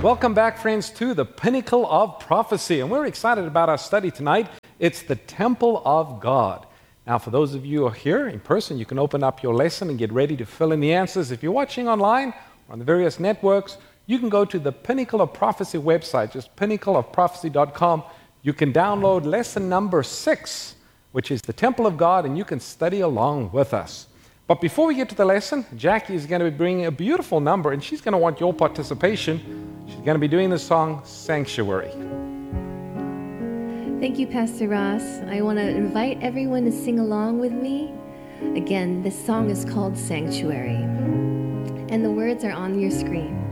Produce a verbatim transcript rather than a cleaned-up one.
Welcome back, friends, to the Pinnacle of Prophecy. And we're excited about our study tonight. It's the Temple of God. Now, for those of you who are here in person, you can open up your lesson and get ready to fill in the answers. If you're watching online or on the various networks, you can go to the Pinnacle of Prophecy website, just pinnacle of prophecy dot com. You can download lesson number six, which is the Temple of God, and you can study along with us. But before we get to the lesson, Jackie is going to be bringing a beautiful number, and she's going to want your participation. She's going to be doing the song, Sanctuary. Thank you, Pastor Ross. I want to invite everyone to sing along with me. Again, this song is called Sanctuary, and the words are on your screen.